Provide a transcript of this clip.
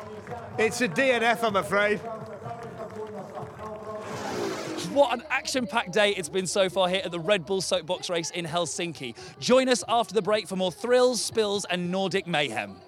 It's a DNF, I'm afraid. What an action-packed day it's been so far here at the Red Bull Soapbox race in Helsinki. Join us after the break for more thrills, spills and Nordic mayhem.